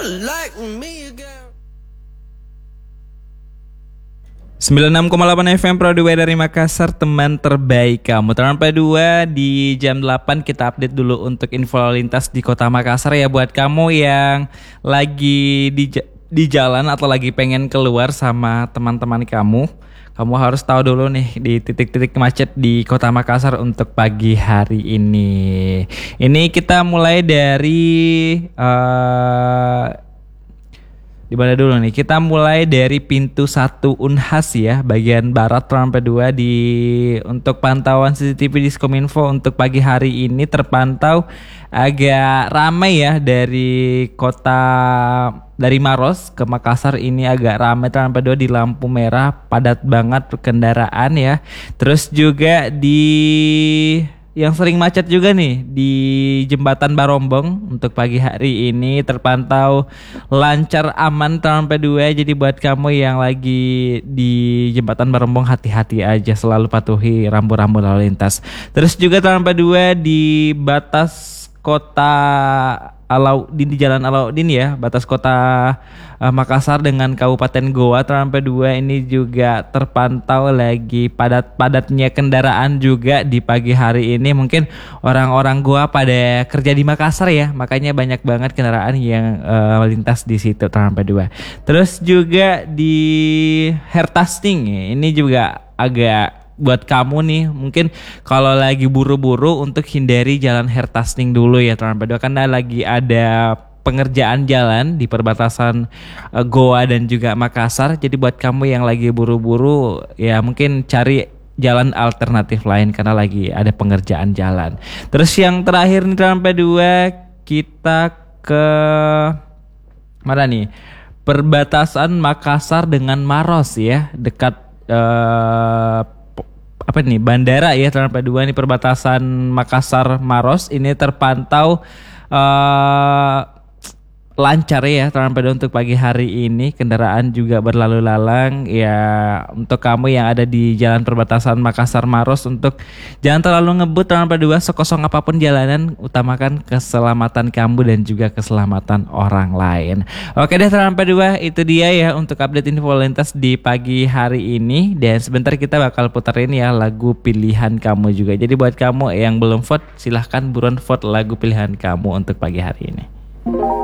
like me again. 96,8 FM Pro 2 dari Makassar, teman terbaik kamu. Teman P2 di jam 8 kita update dulu untuk info lalu lintas di Kota Makassar ya, buat kamu yang lagi di jalan atau lagi pengen keluar sama teman-teman kamu. Kamu harus tahu dulu nih di titik-titik macet di Kota Makassar untuk pagi hari ini. Ini kita mulai dari di mana dulu nih? Kita mulai dari pintu 1 Unhas ya, bagian barat Rampe 2 di untuk pantauan CCTV Diskominfo untuk pagi hari ini terpantau agak ramai ya dari Maros ke Makassar ini agak ramai Rampe 2 di lampu merah, padat banget kendaraan ya. Terus juga yang sering macet juga nih di Jembatan Barombong untuk pagi hari ini terpantau lancar aman Rampe 2. Jadi buat kamu yang lagi di Jembatan Barombong hati-hati aja, selalu patuhi rambu-rambu lalu lintas. Terus juga Rampe 2 di batas kota Alauddin, di Jalan Alauddin ya, batas kota Makassar dengan Kabupaten Goa Rampe 2 ini juga terpantau lagi padat-padatnya kendaraan juga di pagi hari ini. Mungkin orang-orang Goa pada kerja di Makassar ya, makanya banyak banget kendaraan yang melintas di situ Rampe 2. Terus juga di Hertasting ini juga agak buat kamu nih, mungkin kalau lagi buru-buru untuk hindari jalan Hertasting dulu ya Rampe 2, karena lagi ada pengerjaan jalan di perbatasan Goa dan juga Makassar. Jadi buat kamu yang lagi buru-buru ya mungkin cari jalan alternatif lain karena lagi ada pengerjaan jalan. Terus yang terakhir nih Rampe 2, kita ke mana nih? Perbatasan Makassar dengan Maros ya, dekat bandara ya Rampe 2 ini, perbatasan Makassar Maros ini terpantau lancar ya Rampe 2 untuk pagi hari ini. Kendaraan juga berlalu lalang ya. Untuk kamu yang ada di jalan perbatasan Makassar Maros, untuk jangan terlalu ngebut Rampe 2, sekosong apapun jalanan, utamakan keselamatan kamu dan juga keselamatan orang lain. Oke deh Rampe 2, itu dia ya untuk update info lintas di pagi hari ini. Dan sebentar kita bakal puterin ya lagu pilihan kamu juga. Jadi buat kamu yang belum vote, silahkan buruan vote lagu pilihan kamu untuk pagi hari ini.